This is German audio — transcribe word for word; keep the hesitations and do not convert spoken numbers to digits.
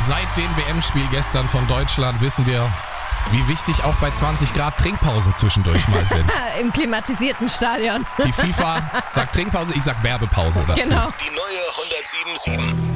Seit dem W M-Spiel gestern von Deutschland wissen wir, wie wichtig auch bei zwanzig Grad Trinkpausen zwischendurch mal sind. Im klimatisierten Stadion. Die FIFA sagt Trinkpause, ich sag Werbepause dazu. Genau. Die neue hundertsieben Komma sieben.